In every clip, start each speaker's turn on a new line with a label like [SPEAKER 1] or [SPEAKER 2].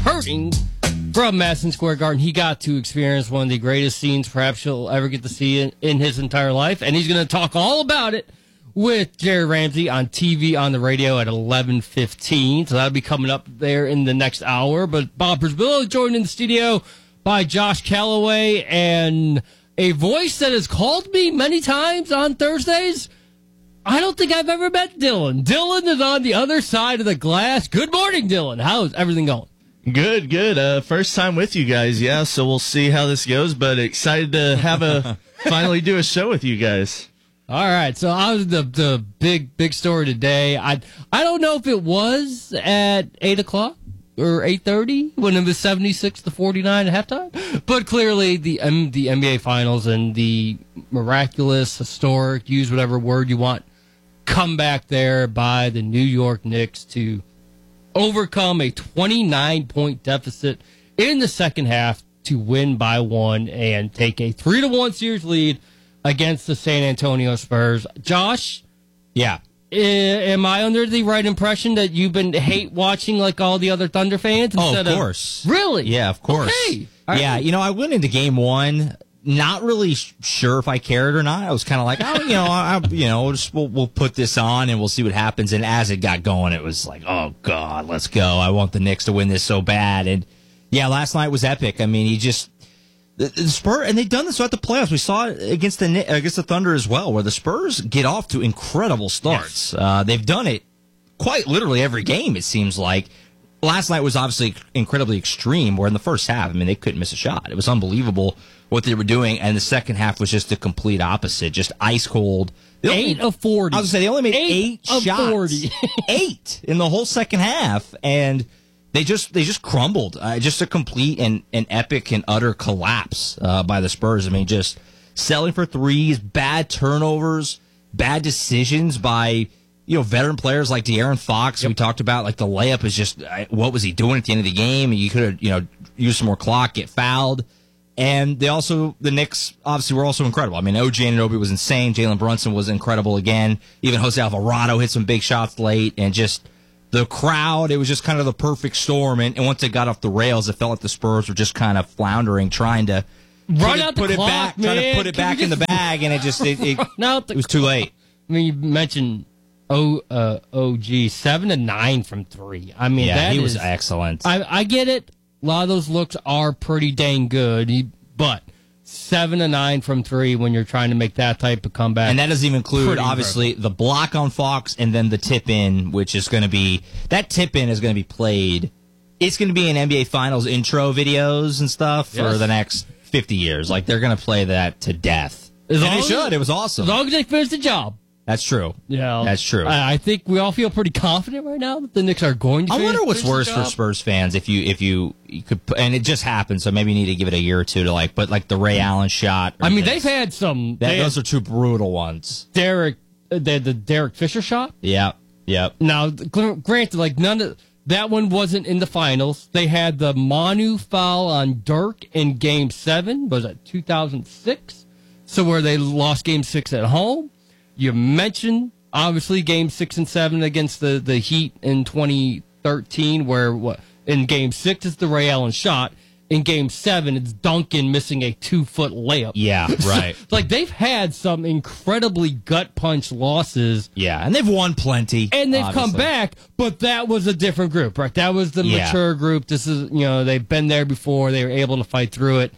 [SPEAKER 1] returning from Madison Square Garden. He got to experience one of the greatest scenes perhaps he'll ever get to see in his entire life, and he's going to talk all about it with Jerry Ramsey on TV, on the radio at 11:15. So that'll be coming up there in the next hour. But Bob Przybylo is joined in the studio by Josh Calloway, and a voice that has called me many times on Thursdays. I don't think I've ever met Dylan. Dylan is on the other side of the glass. Good morning, Dylan. How's everything going?
[SPEAKER 2] Good. First time with you guys, yeah, so we'll see how this goes, but excited to finally do a show with you guys.
[SPEAKER 1] All right, so I was the big story today. I don't know if it was at 8 o'clock or 8:30 when it was 76-49 at halftime, but clearly the NBA Finals and the miraculous, historic, use whatever word you want, comeback there by the New York Knicks to overcome a 29-point deficit in the second half to win by one and take a 3-1 series lead against the San Antonio Spurs. Josh?
[SPEAKER 3] Yeah.
[SPEAKER 1] Am I under the right impression that you've been hate watching like all the other Thunder fans?
[SPEAKER 3] Oh, of course.
[SPEAKER 1] Really?
[SPEAKER 3] Yeah, of course.
[SPEAKER 1] Okay.
[SPEAKER 3] Yeah, I went into game one not really sure if I cared or not. I was kind of like, we'll put this on and we'll see what happens. And as it got going, it was like, oh, God, let's go. I want the Knicks to win this so bad. And, yeah, last night was epic. I mean, the Spurs, and they've done this throughout the playoffs. We saw it against the Thunder as well, where the Spurs get off to incredible starts. Yes. They've done it quite literally every game, it seems like. Last night was obviously incredibly extreme, where in the first half, they couldn't miss a shot. It was unbelievable what they were doing, and the second half was just the complete opposite, just ice cold.
[SPEAKER 1] 8 of 40.
[SPEAKER 3] I was going to say, they only made 8 shots. 40. 8 in the whole second half, and they just crumbled. Just a complete and epic and utter collapse by the Spurs. Just selling for threes, bad turnovers, bad decisions by veteran players like De'Aaron Fox. Yep. We talked about, like, the layup is just, what was he doing at the end of the game? You could have, used some more clock, get fouled. And the Knicks obviously were also incredible. OG Anunoby was insane. Jalen Brunson was incredible again. Even Jose Alvarado hit some big shots late, and just the crowd, it was just kind of the perfect storm. And once it got off the rails, it felt like the Spurs were just kind of floundering, trying to put it back in the bag, and it was too late.
[SPEAKER 1] You mentioned OG 7 of 9 from 3.
[SPEAKER 3] He was excellent.
[SPEAKER 1] I get it. A lot of those looks are pretty dang good, but 7 of 9 from 3 when you're trying to make that type of comeback.
[SPEAKER 3] And that doesn't even include, obviously, the block on Fox and then the tip-in, which is going to be... That tip-in is going to be played... It's going to be in NBA Finals intro videos and stuff for the next 50 years. Like, they're going to play that to death. And they should. It was awesome.
[SPEAKER 1] As long as they finish the job.
[SPEAKER 3] That's true.
[SPEAKER 1] Yeah,
[SPEAKER 3] that's true.
[SPEAKER 1] I think we all feel pretty confident right now that the Knicks are going to.
[SPEAKER 3] I wonder what's worse for Spurs fans if you could, and it just happened, so maybe you need to give it a year or two to but the Ray Allen shot.
[SPEAKER 1] They've had some.
[SPEAKER 3] Those are two brutal ones.
[SPEAKER 1] The Derek Fisher shot.
[SPEAKER 3] Yeah.
[SPEAKER 1] Now, granted, none of that one wasn't in the finals. They had the Manu foul on Dirk in Game 7. Was that 2006? So where they lost Game 6 at home. You mentioned, obviously, Game 6 and 7 against the Heat in 2013, where in Game 6 it's the Ray Allen shot. In Game 7, it's Duncan missing a 2-foot layup.
[SPEAKER 3] Yeah, right.
[SPEAKER 1] They've had some incredibly gut punch losses.
[SPEAKER 3] Yeah, and they've won plenty.
[SPEAKER 1] And they've come back, but that was a different group, right? That was the mature group. This is, they've been there before. They were able to fight through it.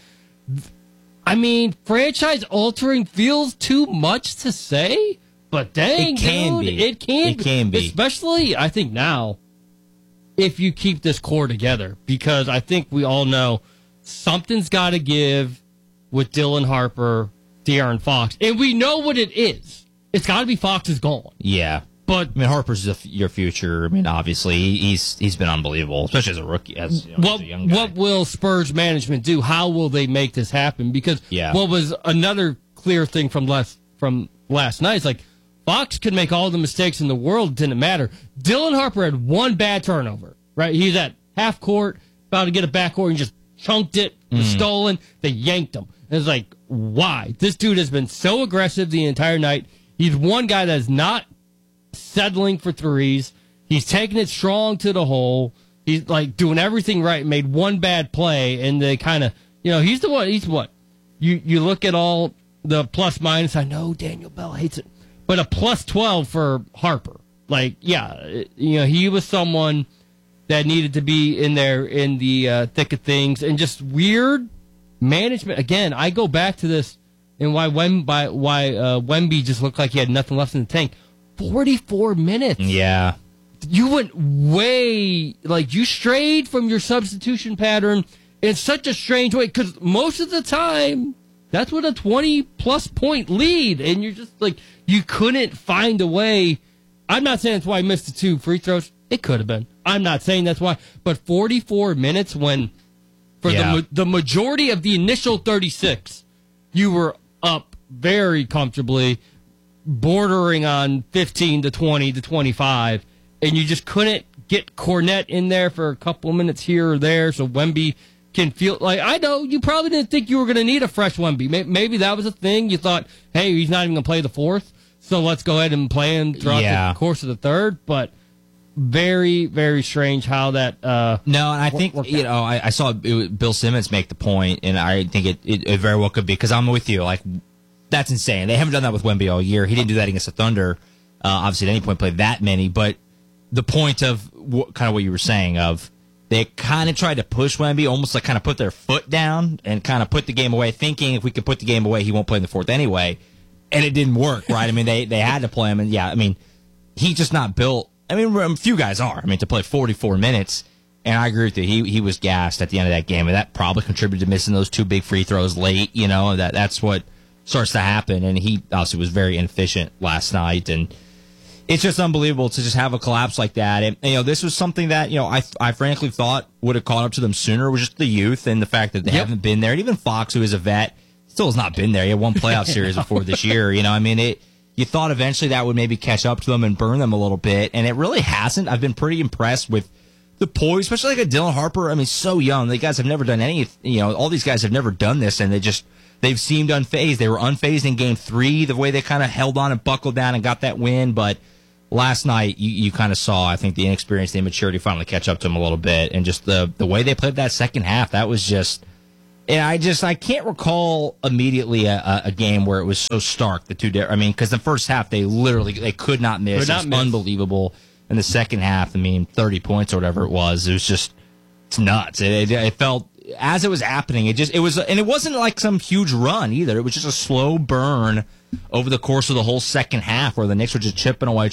[SPEAKER 1] Franchise altering feels too much to say, but dang,
[SPEAKER 3] it can be.
[SPEAKER 1] Especially, I think now, if you keep this core together, because I think we all know something's got to give with Dylan Harper, De'Aaron Fox, and we know what it is. It's got to be Fox is gone.
[SPEAKER 3] Yeah.
[SPEAKER 1] But
[SPEAKER 3] Harper's your future. Obviously, he's been unbelievable, especially as a rookie. As a young guy.
[SPEAKER 1] What will Spurs management do? How will they make this happen? Because what was another clear thing from last night is Fox could make all the mistakes in the world, didn't matter. Dylan Harper had one bad turnover, right? He's at half court, about to get a backcourt, and just chunked it, was stolen. They yanked him. And it's why? This dude has been so aggressive the entire night. He's one guy that's not settling for threes. He's taking it strong to the hole. He's like doing everything right, made one bad play, and they kind of, he's the one. He's what you look at all the plus minus. I know Daniel Bell hates it, but a plus 12 for Harper. Like, he was someone that needed to be in there in the thick of things, and just weird management. Again, I go back to this and why Wemby just looked like he had nothing left in the tank. 44 minutes.
[SPEAKER 3] Yeah.
[SPEAKER 1] You went you strayed from your substitution pattern in such a strange way, because most of the time, that's what a 20-plus point lead, and you're just like, you couldn't find a way. I'm not saying that's why I missed the 2 free throws. It could have been. I'm not saying that's why. But 44 minutes when, for the majority of the initial 36, you were up very comfortably, bordering on 15 to 20 to 25, and you just couldn't get Cornette in there for a couple of minutes here or there so Wemby can feel like, I know you probably didn't think you were going to need a fresh Wemby. Maybe that was a thing. You thought, hey, he's not even going to play the 4th, so let's go ahead and play him throughout the course of the 3rd. But very, very strange how that. No,
[SPEAKER 3] and I think I saw Bill Simmons make the point, and I think it very well could be, because I'm with you. Like, that's insane. They haven't done that with Wemby all year. He didn't do that against the Thunder. Obviously, at any point played that many, but the point of kind of what you were saying of, they kind of tried to push Wemby, almost like kind of put their foot down and kind of put the game away, thinking if we could put the game away, he won't play in the 4th anyway. And it didn't work, right? I mean, they had to play him, and he's just not built. I mean, a few guys are. I mean, to play 44 minutes, and I agree with you. He was gassed at the end of that game, and that probably contributed to missing those 2 big free throws late. That's what starts to happen, and he obviously was very inefficient last night, and it's just unbelievable to just have a collapse like that. And this was something that I frankly thought would have caught up to them sooner, was just the youth and the fact that they haven't been there. And even Fox, who is a vet, still has not been there. He had one playoff series before this year. You thought eventually that would maybe catch up to them and burn them a little bit, and it really hasn't. I've been pretty impressed with the poise, especially like a Dylan Harper. I mean, so young. The guys have never done any. All these guys have never done this, and they've seemed unfazed. They were unfazed in Game 3, the way they kind of held on and buckled down and got that win, but last night, you kind of saw, I think, the inexperience, the immaturity finally catch up to them a little bit, and just the way they played that second half, that was just. And I can't recall immediately a game where it was so stark. Because the first half they could not miss. It was unbelievable. In the second half, 30 points or whatever it was just, it's nuts. It felt, as it was happening, it was, and it wasn't like some huge run either. It was just a slow burn over the course of the whole second half, where the Knicks were just chipping away,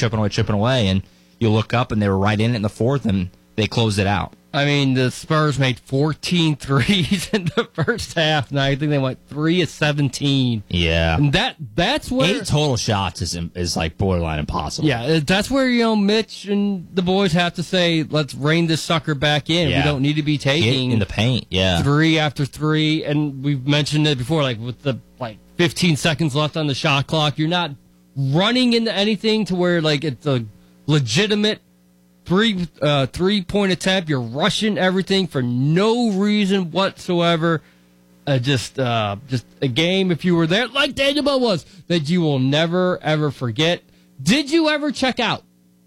[SPEAKER 3] and you look up and they were right in it in the 4th, and they closed it out.
[SPEAKER 1] I mean, the Spurs made 14 threes in the first half, and I think they went 3 of 17.
[SPEAKER 3] Yeah.
[SPEAKER 1] And that's where
[SPEAKER 3] 8 total shots is like borderline impossible.
[SPEAKER 1] Yeah, that's where, Mitch and the boys have to say, let's rein this sucker back in. Yeah. We don't need to be taking
[SPEAKER 3] in the paint,
[SPEAKER 1] 3 after 3, and we've mentioned it before, like with the 15 seconds left on the shot clock, you're not running into anything to where it's a legitimate three-point attempt. You're rushing everything for no reason whatsoever. Just a game, if you were there, like Daniel Bell was, that you will never, ever forget. Did you ever check out?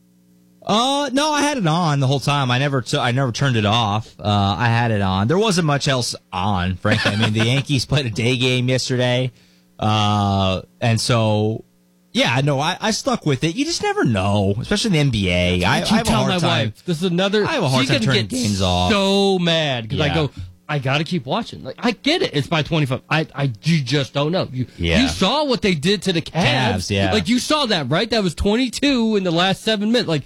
[SPEAKER 3] No, I had it on the whole time. I never turned it off. I had it on. There wasn't much else on, frankly. The Yankees played a day game yesterday. And so, yeah, no, I stuck with it. You just never know, especially in the NBA. I have a hard time.
[SPEAKER 1] Wife, this is another.
[SPEAKER 3] I have a hard time turning games off.
[SPEAKER 1] So mad because I go, I got to keep watching. Like, I get it. It's by 25. You just don't know. You saw what they did to the Cavs.
[SPEAKER 3] Yeah.
[SPEAKER 1] Like, you saw that, right? That was 22 in the last 7 minutes. Like,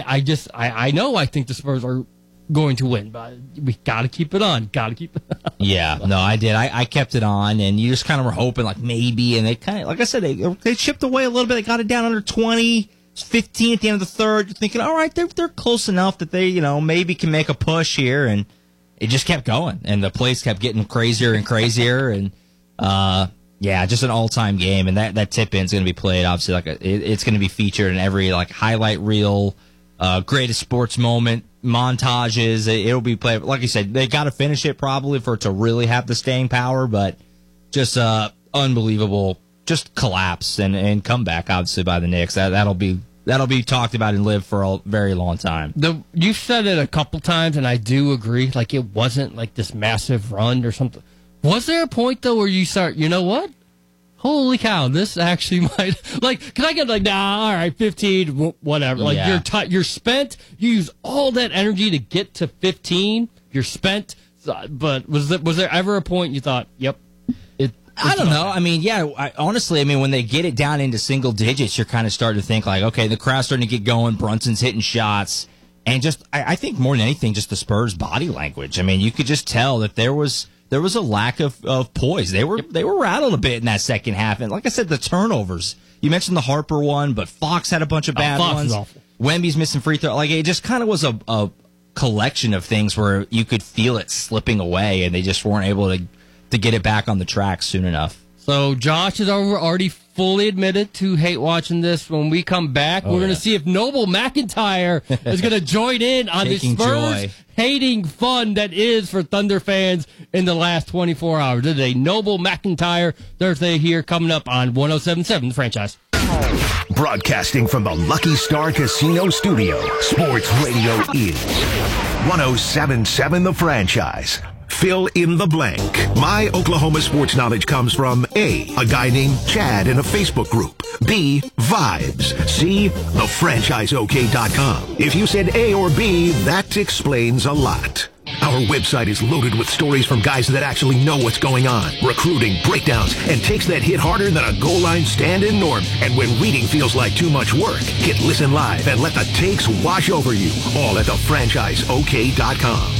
[SPEAKER 1] I know I think the Spurs are going to win, but we got to keep it on. Got to keep it on.
[SPEAKER 3] Yeah, no, I did. I kept it on, and you just kind of were hoping, like, maybe, and they kind of, like I said, they chipped away a little bit. They got it down under 20, 15 at the end of the third. You're thinking, all right, they're close enough that they, maybe can make a push here, and it just kept going, and the plays kept getting crazier and crazier, and just an all-time game, and that tip-in is going to be played, obviously, it's going to be featured in every, highlight reel, greatest sports moment, montages. It'll be played. Like you said, they got to finish it probably for it to really have the staying power, but just unbelievable, just collapse and comeback, obviously, by the Knicks. That'll be that'll be talked about and live for a very long time.
[SPEAKER 1] You've said it a couple times, and I do agree. Like, it wasn't like this massive run or something. Was there a point, though, where you start, you know what? Holy cow, this actually might, like, can I get like, nah, all right, 15, whatever. Like, you're spent. You use all that energy to get to 15. You're spent. But was there ever a point you thought, yep,
[SPEAKER 3] I don't know. I mean, honestly, when they get it down into single digits, you're kind of starting to think like, okay, the crowd's starting to get going. Brunson's hitting shots. And just, I think more than anything, just the Spurs' body language. I mean, you could just tell that there was a lack of poise. They were rattled a bit in that second half. And like I said, the turnovers. You mentioned the Harper one, but Fox had a bunch of bad
[SPEAKER 1] Fox
[SPEAKER 3] ones.
[SPEAKER 1] Is awful.
[SPEAKER 3] Wemby's missing free throw. Like, it just kind of was a collection of things where you could feel it slipping away, and they just weren't able to get it back on the track soon enough.
[SPEAKER 1] So Josh has already fully admitted to hate watching this. When we come back, we're going to see if Noble McIntyre is going to join in on the Spurs hating fun that is for Thunder fans in the last 24 hours. This is a Noble McIntyre Thursday here coming up on 107.7 The Franchise.
[SPEAKER 4] Broadcasting from the Lucky Star Casino Studio, Sports Radio is 107.7 The Franchise. Fill in the blank. My Oklahoma sports knowledge comes from A guy named Chad in a Facebook group. B, vibes. C, thefranchiseok.com. If you said A or B, that explains a lot. Our website is loaded with stories from guys that actually know what's going on, recruiting, breakdowns, and takes that hit harder than a goal line stand-in norm. And when reading feels like too much work, hit listen live and let the takes wash over you. All at thefranchiseok.com.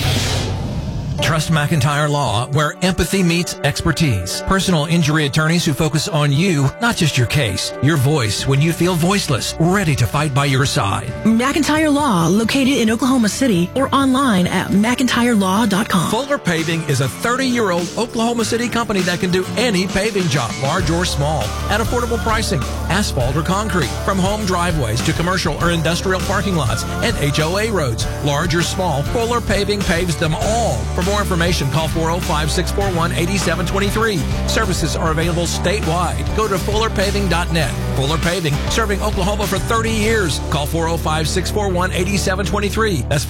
[SPEAKER 5] Trust McIntyre Law, where empathy meets expertise. Personal injury attorneys who focus on you, not just your case. Your voice when you feel voiceless, ready to fight by your side.
[SPEAKER 6] McIntyre Law, located in Oklahoma City or online at McIntyreLaw.com.
[SPEAKER 5] Fuller Paving is a 30-year-old Oklahoma City company that can do any paving job, large or small, at affordable pricing. Asphalt or concrete, from home driveways to commercial or industrial parking lots and HOA roads. Large or small, Fuller Paving paves them all. For more information, call 405-641-8723. Services are available statewide. Go to fullerpaving.net. Fuller Paving, serving Oklahoma for 30 years. Call 405-641-8723. That's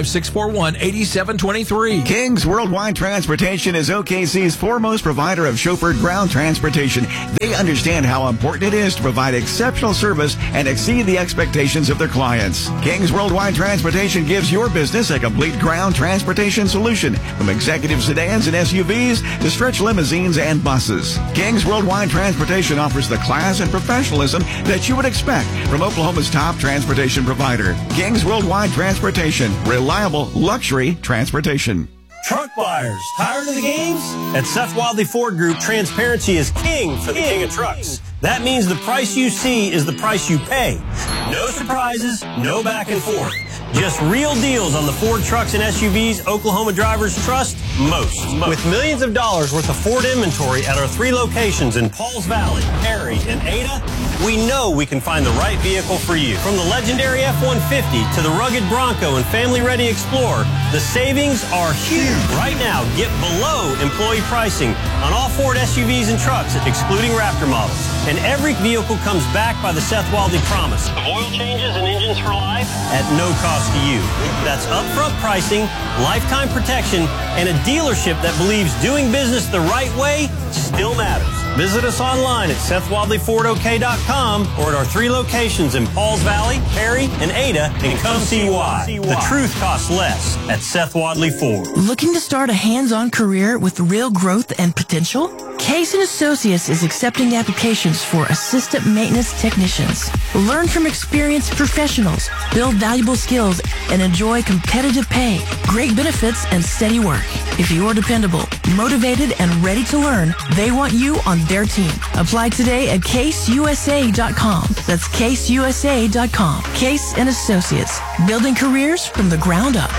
[SPEAKER 5] 405-641-8723.
[SPEAKER 7] King's Worldwide Transportation is OKC's foremost provider of chauffeured ground transportation. They understand how important it is to provide exceptional service and exceed the expectations of their clients. King's Worldwide Transportation gives your business a complete ground transportation solution, from executive sedans and SUVs to stretch limousines and buses. King's Worldwide Transportation offers the class and professionalism that you would expect from Oklahoma's top transportation provider. King's Worldwide Transportation, reliable luxury transportation.
[SPEAKER 8] Truck buyers, tired of the games? At Seth Wadley Ford Group, transparency is king for the king of trucks. That means the price you see is the price you pay. No surprises, no back and forth. Just real deals on the Ford trucks and SUVs Oklahoma drivers trust most. With millions of dollars worth of Ford inventory at our 3 locations in Pauls Valley, Perry, and Ada, we know we can find the right vehicle for you. From the legendary F-150 to the rugged Bronco and family-ready Explorer, the savings are huge. Right now, get below employee pricing on all Ford SUVs and trucks, excluding Raptor models. And every vehicle comes backed by the Seth Wadley Promise of oil changes and engines for life at no cost to you. That's upfront pricing, lifetime protection, and a dealership that believes doing business the right way still matters. Visit us online at SethWadleyFordOK.com or at our 3 locations in Pauls Valley, Perry, and Ada, and come see why. The truth costs less at Seth Wadley Ford.
[SPEAKER 6] Looking to start a hands-on career with real growth and potential? Case & Associates is accepting applications for assistant maintenance technicians. Learn from experienced professionals, build valuable skills, and enjoy competitive pay, great benefits, and steady work. If you're dependable, motivated, and ready to learn, they want you on their team. Apply today at CaseUSA.com. That's CaseUSA.com. Case & Associates, building careers from the ground up.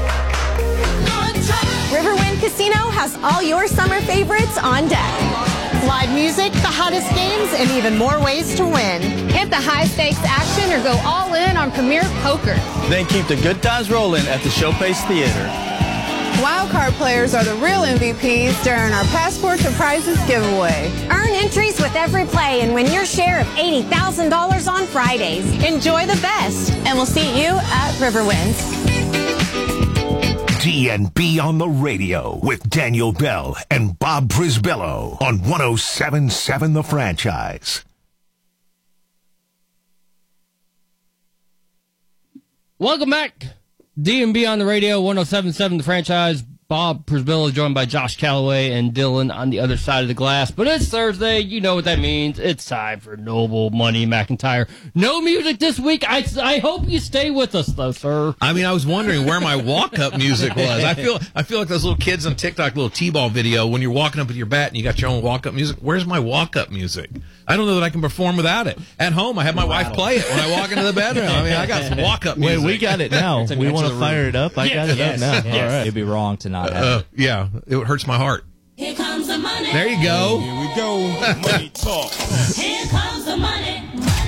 [SPEAKER 9] Riverwind Casino has all your summer favorites on deck. Live music, the hottest games, and even more ways to win.
[SPEAKER 10] Hit the high-stakes action or go all in on Premier Poker.
[SPEAKER 11] Then keep the good times rolling at the Showpace Theater. Wildcard players are the real MVPs during our Passport to Prizes giveaway.
[SPEAKER 9] Earn entries with every play and win your share of $80,000 on Fridays. Enjoy the best, and we'll see you at Riverwinds.
[SPEAKER 4] DNB on the radio with Daniel Bell and Bob Brisbello on 107.7 The Franchise.
[SPEAKER 1] Welcome back. DNB on the radio, 107.7 The Franchise. Bob Brisbello joined by Josh Calloway and Dylan on the other side of the glass. But it's Thursday. You know what that means. It's time for Noble Money McIntyre. No music this week. I hope you stay with us, though, sir.
[SPEAKER 12] I mean, I was wondering where my walk-up music was. I feel like those little kids on TikTok, little T-ball video, when you're walking up with your bat and you got your own walk-up music. Where's my walk-up music? I don't know that I can perform without it. At home, I have my wife play it when I walk into the bedroom. I mean, I got some walk-up music.
[SPEAKER 2] Wait, we got it now. We want to fire it up. I got it up now.
[SPEAKER 3] Yes.
[SPEAKER 2] All right.
[SPEAKER 3] You'd be wrong to not have it.
[SPEAKER 12] Yeah, it hurts my heart.
[SPEAKER 13] Here comes the money.
[SPEAKER 12] There you go.
[SPEAKER 13] Here we go. Money talk. Here comes the money.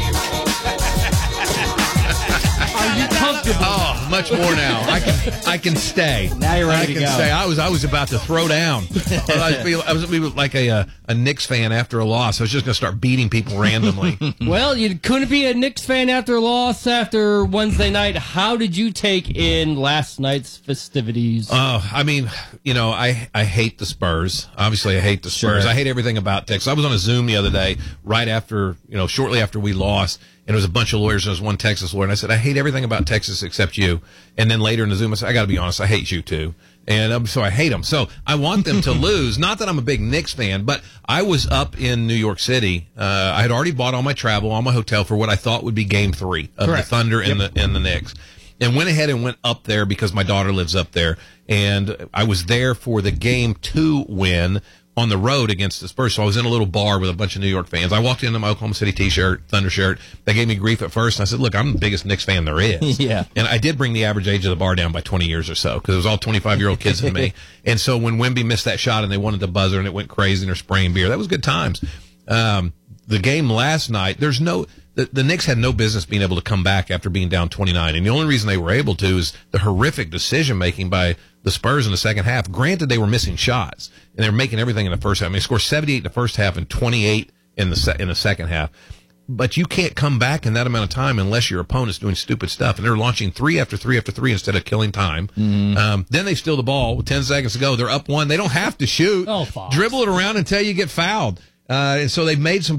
[SPEAKER 1] Are you comfortable?
[SPEAKER 12] Oh, much more now. I can stay.
[SPEAKER 3] Now you're ready to go.
[SPEAKER 12] Stay. I was about to throw down. I was like a Knicks fan after a loss. I was just going to start beating people randomly.
[SPEAKER 1] Well, you couldn't be a Knicks fan after a loss after Wednesday night. How did you take in last night's festivities?
[SPEAKER 12] I mean, you know, I hate the Spurs. Obviously, I hate the Spurs.
[SPEAKER 3] Sure.
[SPEAKER 12] I hate everything about Texas. I was on a Zoom the other day, right after, shortly after we lost. And it was a bunch of lawyers, and there was one Texas lawyer, and I said, I hate everything about Texas except you. And then later in the Zoom, I said, I got to be honest, I hate you too. And so I hate them. So I want them to lose. Not that I'm a big Knicks fan, but I was up in New York City. I had already bought all my travel, all my hotel for what I thought would be Game 3 of the Thunder and the Knicks. And went ahead and went up there because my daughter lives up there. And I was there for the Game 2 win on the road against the Spurs. So I was in a little bar with a bunch of New York fans. I walked into my Oklahoma City t-shirt, Thunder shirt. They gave me grief at first. And I said, look, I'm the biggest Knicks fan there is.
[SPEAKER 3] Yeah.
[SPEAKER 12] And I did bring the average age of the bar down by 20 years or so because it was all 25-year-old kids and me. And so when Wemby missed that shot and they wanted the buzzer and it went crazy and they're spraying beer, that was good times. The game last night, the Knicks had no business being able to come back after being down 29. And the only reason they were able to is the horrific decision-making by the Spurs in the second half. Granted, they were missing shots, and they were making everything in the first half. I mean, they scored 78 in the first half and 28 in the second half. But you can't come back in that amount of time unless your opponent's doing stupid stuff. And they're launching 3 after 3 after 3 instead of killing time. Mm-hmm. Then they steal the ball with 10 seconds to go. They're up 1. They don't have to shoot.
[SPEAKER 1] Oh, Fox.
[SPEAKER 12] Dribble it around until you get fouled. And so they've made some